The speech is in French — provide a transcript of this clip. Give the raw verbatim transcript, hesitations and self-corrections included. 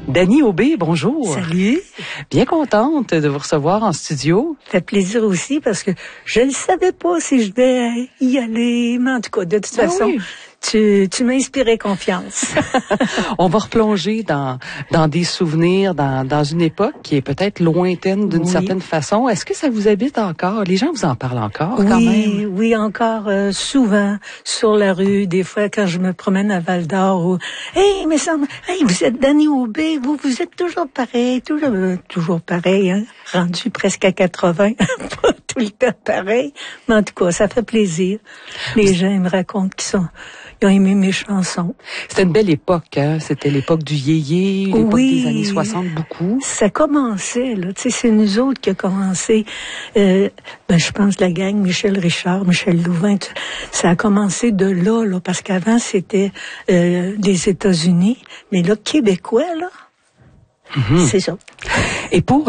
Dany Aubé, bonjour. Salut. Bien contente de vous recevoir en studio. Ça fait plaisir aussi parce que je ne savais pas si je devais y aller, mais en tout cas, de toute Ah façon, oui. tu, tu m'as inspiré confiance. On va replonger dans dans des souvenirs, dans dans une époque qui est peut-être lointaine d'une Oui. certaine façon. Est-ce que ça vous habite encore? Les gens vous en parlent encore quand Oui, même? oui, encore euh, souvent sur la rue, des fois quand je me promène à Val-d'Or ou hey, mais ça, hey, vous êtes Dany Aubé, vous vous êtes toujours pareil, toujours euh, toujours pareil, hein, rendu presque à quatre-vingts, pas tout le temps pareil, mais en tout cas, ça fait plaisir. Les gens ils me racontent qu'ils sont ils ont aimé mes chansons. C'était une belle époque, hein? C'était l'époque du yéyé, l'époque Oui, des années soixante beaucoup. Ça commençait, là. Tu sais, c'est nous autres qui a commencé. Euh, ben, je pense la gang, Michel Richard, Michel Louvain, tu- ça a commencé de là, là, parce qu'avant, c'était euh, des États-Unis. Mais là, Québécois, là, Mm-hmm. c'est ça. Et pour